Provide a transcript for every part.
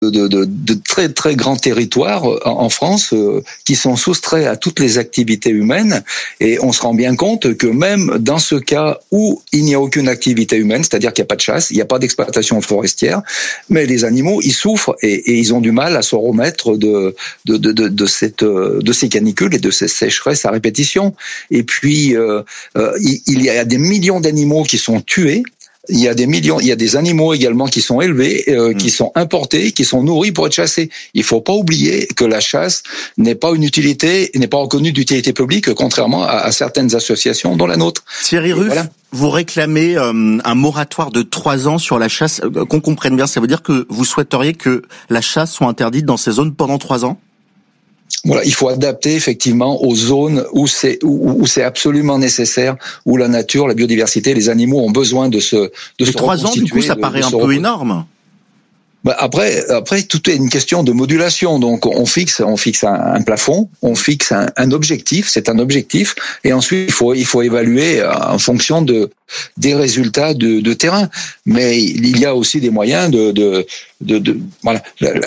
de très très grands territoires en France qui sont soustraits à toutes les activités humaines, et on se rend bien compte que même dans ce cas où il n'y a aucune activité humaine, c'est-à-dire qu'il n'y a pas de chasse, il n'y a pas d'exploitation forestière, mais les animaux ils souffrent et ils ont du mal à se remettre de ces canicules et de ces sécheresses à répétition. Et puis il y a des millions d'animaux qui sont tués. Il y a des animaux également qui sont élevés, qui sont importés, qui sont nourris pour être chassés. Il faut pas oublier que la chasse n'est pas reconnue d'utilité publique, contrairement à certaines associations, dont la nôtre. Thierry Ruffe, voilà. Vous réclamez un moratoire de 3 ans sur la chasse. Qu'on comprenne bien, ça veut dire que vous souhaiteriez que la chasse soit interdite dans ces zones pendant 3 ans ? Voilà, il faut adapter effectivement aux zones où c'est absolument nécessaire, où la nature, la biodiversité, les animaux ont besoin de se reconstituer. 3 ans, du coup, ça paraît un peu énorme. Après, tout est une question de modulation. Donc, on fixe un plafond, on fixe un objectif. C'est un objectif, et ensuite il faut évaluer en fonction des résultats de terrain. Mais il y a aussi des moyens voilà.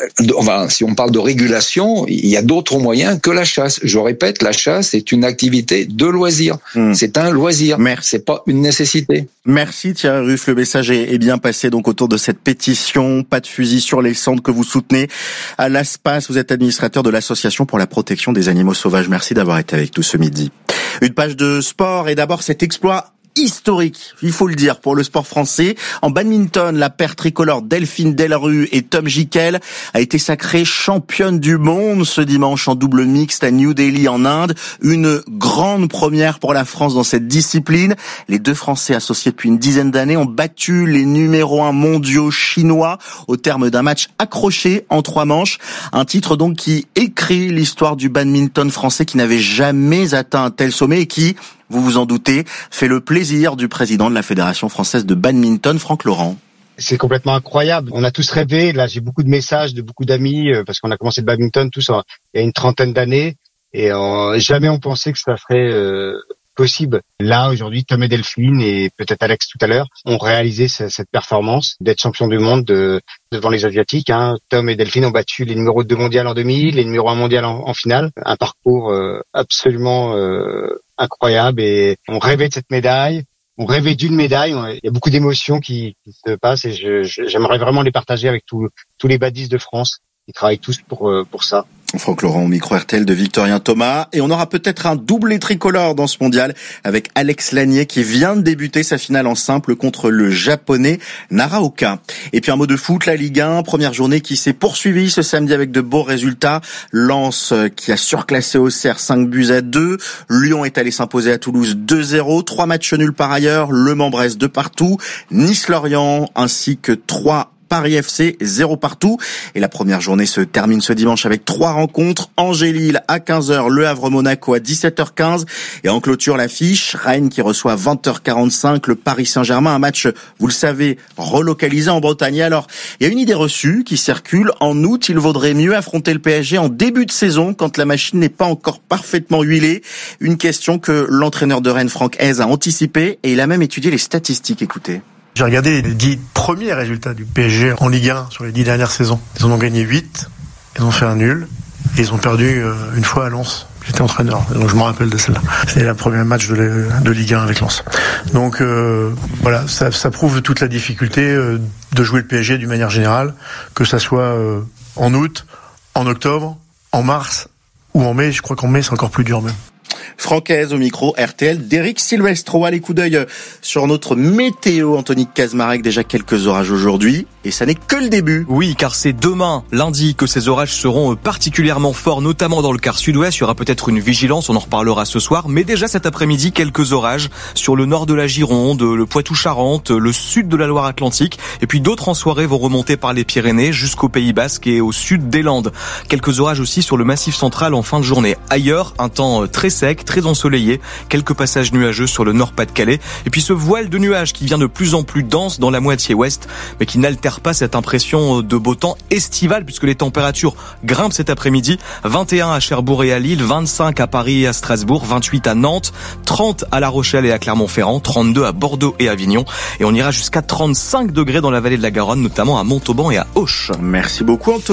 Si on parle de régulation, il y a d'autres moyens que la chasse. Je répète, la chasse est une activité de loisir. C'est un loisir. C'est pas une nécessité. Merci Thierry Ruffe. Le message est bien passé donc autour de cette pétition. Pas de fusil sur les cendres que vous soutenez à l'ASPAS. Vous êtes administrateur de l'Association pour la protection des animaux sauvages. Merci d'avoir été avec nous ce midi. Une page de sport et d'abord cet exploit historique, il faut le dire, pour le sport français. En badminton, la paire tricolore Delphine Delrue et Tom Jikel a été sacrée championne du monde ce dimanche en double mixte à New Delhi en Inde. Une grande première pour la France dans cette discipline. Les 2 Français associés depuis une dizaine d'années ont battu les numéros 1 mondiaux chinois au terme d'un match accroché en 3 manches. Un titre donc qui écrit l'histoire du badminton français qui n'avait jamais atteint un tel sommet et qui, vous vous en doutez, fait le plaisir du président de la Fédération française de badminton, Franck Laurent. C'est complètement incroyable. On a tous rêvé. Là, j'ai beaucoup de messages de beaucoup d'amis parce qu'on a commencé le badminton tous il y a une trentaine d'années et jamais on pensait que ça serait possible. Là, aujourd'hui, Tom et Delphine et peut-être Alex tout à l'heure ont réalisé cette performance d'être champion du monde devant les Asiatiques. Tom et Delphine ont battu les numéros 2 mondial en demi, les numéros 1 mondial en finale. Un parcours absolument incroyable, et on rêvait de cette médaille. On rêvait d'une médaille. Il y a beaucoup d'émotions qui se passent, et j'aimerais vraiment les partager avec tous les badistes de France. Ils travaillent tous pour ça. Franck Laurent au micro RTL de Victorien Thomas. Et on aura peut-être un doublé tricolore dans ce mondial avec Alex Lanier qui vient de débuter sa finale en simple contre le japonais Naraoka. Et puis un mot de foot, la Ligue 1, première journée qui s'est poursuivie ce samedi avec de beaux résultats. Lens qui a surclassé Auxerre 5-2. Lyon est allé s'imposer à Toulouse 2-0. 3 matchs nuls par ailleurs. Le Mans-Brest 2 partout. Nice-Lorient ainsi que 3 Paris FC 0 partout. Et la première journée se termine ce dimanche avec 3 rencontres. Angers-Lille à 15h, Le Havre-Monaco à 17h15. Et en clôture l'affiche, Rennes qui reçoit à 20h45 le Paris Saint-Germain. Un match, vous le savez, relocalisé en Bretagne. Alors, il y a une idée reçue qui circule. En août, il vaudrait mieux affronter le PSG en début de saison quand la machine n'est pas encore parfaitement huilée. Une question que l'entraîneur de Rennes, Franck Hez, a anticipée et il a même étudié les statistiques. Écoutez. J'ai regardé les 10 premiers résultats du PSG en Ligue 1 sur les 10 dernières saisons. Ils en ont gagné 8, ils ont fait un nul, et ils ont perdu une fois à Lens. J'étais entraîneur, donc je me rappelle de celle-là. C'était le premier match de Ligue 1 avec Lens. Donc voilà, ça prouve toute la difficulté de jouer le PSG d'une manière générale, que ça soit en août, en octobre, en mars ou en mai. Je crois qu'en mai, c'est encore plus dur même. Franck Hez au micro RTL d'Éric Silvestro. Allez, coup d'œil sur notre météo. Anthony Kazmarek, déjà quelques orages aujourd'hui. Et ça n'est que le début. Oui, car c'est demain, lundi, que ces orages seront particulièrement forts, notamment dans le quart sud-ouest. Il y aura peut-être une vigilance, on en reparlera ce soir. Mais déjà cet après-midi, quelques orages sur le nord de la Gironde, le Poitou-Charentes, le sud de la Loire-Atlantique. Et puis d'autres en soirée vont remonter par les Pyrénées jusqu'au Pays Basque et au sud des Landes. Quelques orages aussi sur le Massif central en fin de journée. Ailleurs, un temps très sec. sec, très ensoleillé, quelques passages nuageux sur le Nord-Pas-de-Calais, et puis ce voile de nuages qui vient de plus en plus dense dans la moitié ouest, mais qui n'altère pas cette impression de beau temps estival, puisque les températures grimpent cet après-midi. 21 à Cherbourg et à Lille, 25 à Paris et à Strasbourg, 28 à Nantes, 30 à La Rochelle et à Clermont-Ferrand, 32 à Bordeaux et Avignon, et on ira jusqu'à 35 degrés dans la vallée de la Garonne, notamment à Montauban et à Auch. Merci beaucoup Antoine.